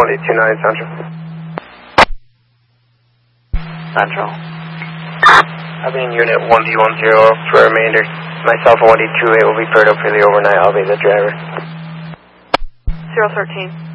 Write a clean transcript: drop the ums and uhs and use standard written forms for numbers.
129 Central. Central. I'll be in unit 1D10 for a remainder. Myself and 1D28 will be paired up for the overnight. I'll be the driver. 013.